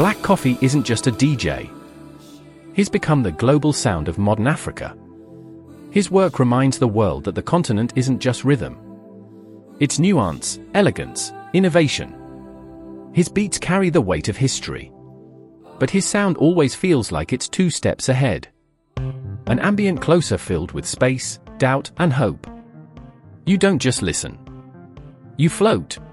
Black Coffee isn't just a DJ. He's become the global sound of modern Africa. His work reminds the world that the continent isn't just rhythm. It's nuance, elegance, innovation. His beats carry the weight of history. But his sound always feels like it's 2 steps ahead. An ambient closer filled with space, doubt, and hope. You don't just listen. You float.